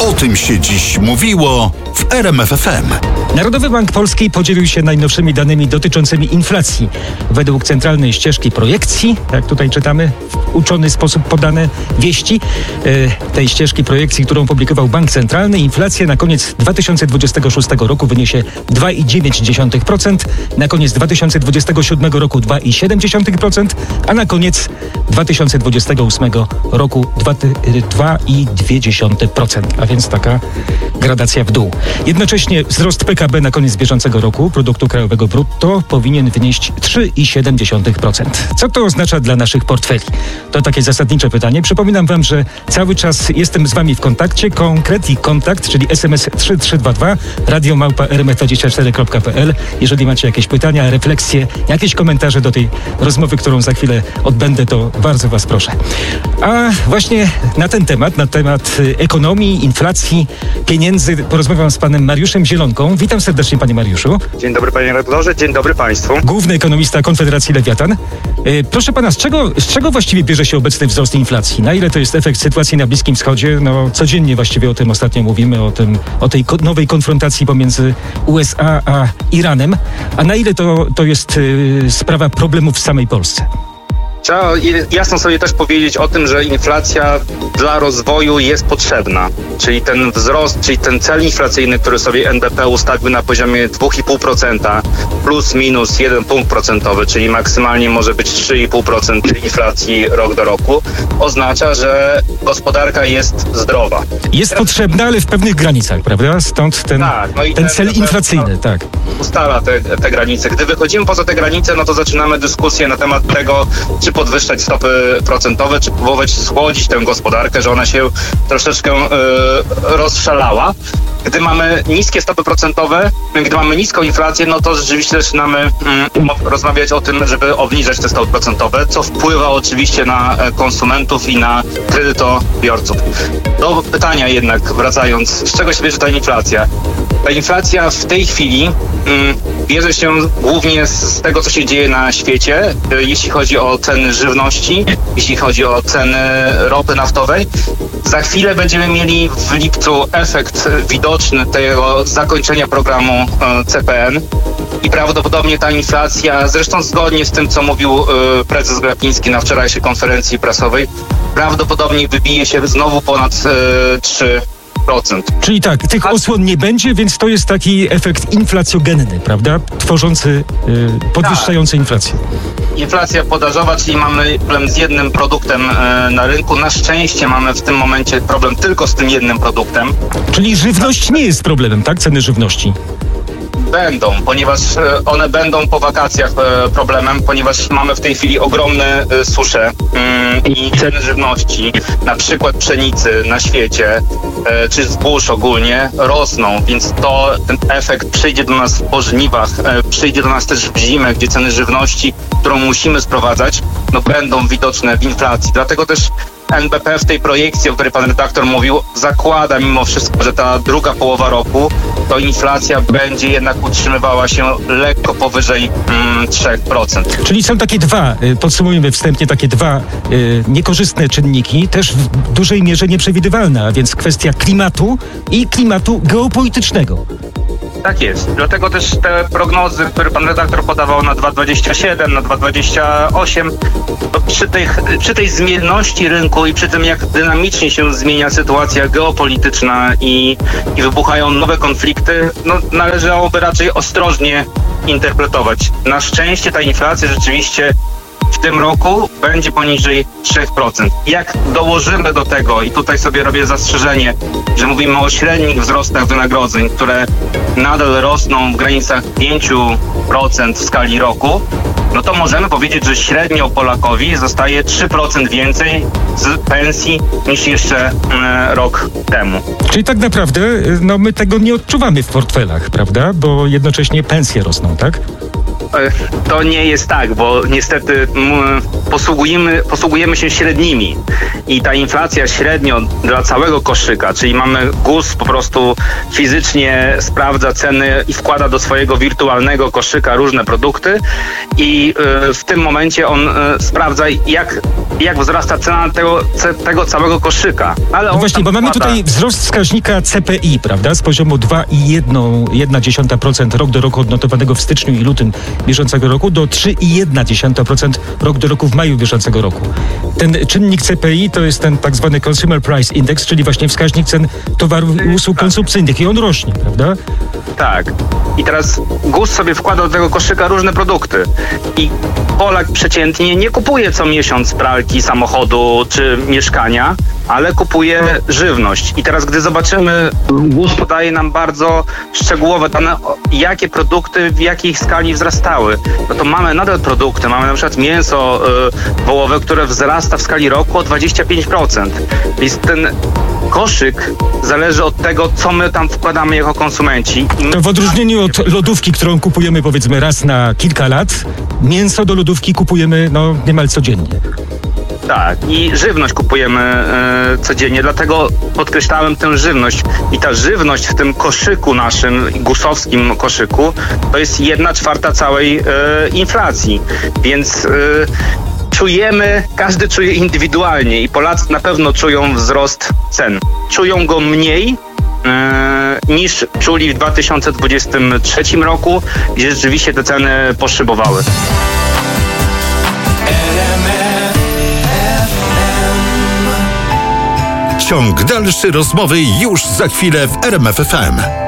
O tym się dziś mówiło w RMF FM. Narodowy Bank Polski podzielił się najnowszymi danymi dotyczącymi inflacji. Według centralnej ścieżki projekcji, jak tutaj czytamy, w uczony sposób podane wieści, tej ścieżki projekcji, którą publikował Bank Centralny, inflacja na koniec 2026 roku wyniesie 2,9%, na koniec 2027 roku 2,7%, a na koniec 2028 roku 2,2%, a więc taka gradacja w dół. Jednocześnie wzrost PKB na koniec bieżącego roku, produktu krajowego brutto, powinien wynieść 3,7%. Co to oznacza dla naszych portfeli? To takie zasadnicze pytanie. Przypominam wam, że cały czas jestem z wami w kontakcie. Konkret i kontakt, czyli SMS 3322, radio@rmf24.pl. Jeżeli macie jakieś pytania, refleksje, jakieś komentarze do tej rozmowy, którą za chwilę odbędę, to bardzo was proszę. A właśnie na ten temat, na temat ekonomii, inflacji, pieniędzy, porozmawiam z panem Mariuszem Zielonką. Witam serdecznie, panie Mariuszu. Dzień dobry, panie redaktorze, dzień dobry państwu. Główny ekonomista Konfederacji Lewiatan. Proszę pana, z czego właściwie bierze się obecny wzrost inflacji? Na ile to jest efekt sytuacji na Bliskim Wschodzie? No, codziennie właściwie o tym ostatnio mówimy, o tej nowej konfrontacji pomiędzy USA a Iranem. A na ile to jest sprawa problemów w samej Polsce? Trzeba jasno sobie też powiedzieć o tym, że inflacja dla rozwoju jest potrzebna. Czyli ten wzrost, czyli ten cel inflacyjny, który sobie NBP ustawił na poziomie 2,5%, plus minus 1 punkt procentowy, czyli maksymalnie może być 3,5% inflacji rok do roku, oznacza, że gospodarka jest zdrowa. Jest potrzebna, ale w pewnych granicach, prawda? Stąd ten cel inflacyjny, tak. Ustala te granice. Gdy wychodzimy poza te granice, no to zaczynamy dyskusję na temat tego, czy podwyższać stopy procentowe, czy próbować schłodzić tę gospodarkę, że ona się troszeczkę rozszalała. Gdy mamy niskie stopy procentowe, gdy mamy niską inflację, no to rzeczywiście zaczynamy rozmawiać o tym, żeby obniżać te stopy procentowe, co wpływa oczywiście na konsumentów i na kredytobiorców. Do pytania jednak wracając, z czego się bierze ta inflacja? Ta inflacja w tej chwili bierze się głównie z tego, co się dzieje na świecie, jeśli chodzi o ceny żywności, jeśli chodzi o ceny ropy naftowej. Za chwilę będziemy mieli w lipcu efekt widoczny tego zakończenia programu CPN i prawdopodobnie ta inflacja, zresztą zgodnie z tym, co mówił prezes Glapiński na wczorajszej konferencji prasowej, prawdopodobnie wybije się znowu ponad 3%. Czyli tak, tych osłon nie będzie, więc to jest taki efekt inflacjogenny, prawda? Tworzący, podwyższający inflację. Inflacja podażowa, czyli mamy problem z jednym produktem na rynku. Na szczęście mamy w tym momencie problem tylko z tym jednym produktem. Czyli żywność nie jest problemem, tak? Ceny żywności. Będą, ponieważ one będą po wakacjach problemem, ponieważ mamy w tej chwili ogromne susze i ceny żywności, na przykład pszenicy na świecie, czy zbóż ogólnie rosną, więc ten efekt przyjdzie do nas po żniwach, przyjdzie do nas też w zimę, gdzie ceny żywności, którą musimy sprowadzać, no będą widoczne w inflacji. Dlatego też NBP w tej projekcji, o której pan redaktor mówił, zakłada mimo wszystko, że ta druga połowa roku to inflacja będzie jednak utrzymywała się lekko powyżej 3%. Czyli są takie podsumujmy wstępnie, takie dwa niekorzystne czynniki, też w dużej mierze nieprzewidywalne, a więc kwestia klimatu i klimatu geopolitycznego. Tak jest. Dlatego też te prognozy, które pan redaktor podawał na 2027, na 2028, przy tej zmienności rynku i przy tym, jak dynamicznie się zmienia sytuacja geopolityczna i wybuchają nowe konflikty, no należałoby raczej ostrożnie interpretować. Na szczęście ta inflacja rzeczywiście w tym roku będzie poniżej 3%. Jak dołożymy do tego, i tutaj sobie robię zastrzeżenie, że mówimy o średnich wzrostach wynagrodzeń, które nadal rosną w granicach 5% w skali roku, no to możemy powiedzieć, że średnio Polakowi zostaje 3% więcej z pensji niż jeszcze rok temu. Czyli tak naprawdę my tego nie odczuwamy w portfelach, prawda? Bo jednocześnie pensje rosną, tak? to nie jest tak, bo niestety posługujemy się średnimi i ta inflacja średnio dla całego koszyka, czyli mamy GUS po prostu fizycznie sprawdza ceny i wkłada do swojego wirtualnego koszyka różne produkty i w tym momencie on sprawdza, jak wzrasta cena tego całego koszyka. Ale no właśnie, bo mamy tutaj wzrost wskaźnika CPI, prawda, z poziomu 2,1% rok do roku odnotowanego w styczniu i lutym bieżącego roku do 3,1% rok do roku w maju bieżącego roku. Ten czynnik CPI to jest ten tak zwany Consumer Price Index, czyli właśnie wskaźnik cen towarów i usług konsumpcyjnych i on rośnie, prawda? Tak. I teraz GUS sobie wkłada do tego koszyka różne produkty i Polak przeciętnie nie kupuje co miesiąc pralki, samochodu czy mieszkania, ale kupuje żywność. I teraz, gdy zobaczymy, GUS podaje nam bardzo szczegółowe dane, jakie produkty w jakiej skali wzrastały. No to mamy nadal produkty, mamy na przykład mięso wołowe, które wzrasta w skali roku o 25%. Więc ten koszyk zależy od tego, co my tam wkładamy jako konsumenci. To w odróżnieniu od lodówki, którą kupujemy powiedzmy raz na kilka lat, mięso do lodówki kupujemy niemal codziennie. Tak, i żywność kupujemy codziennie, dlatego podkreślałem tę żywność. I ta żywność w tym koszyku naszym, GUS-owskim koszyku, to jest 1/4 całej inflacji. Więc każdy czuje indywidualnie i Polacy na pewno czują wzrost cen. Czują go mniej niż czuli w 2023 roku, gdzie rzeczywiście te ceny poszybowały. Ciąg dalszy rozmowy już za chwilę w RMF FM.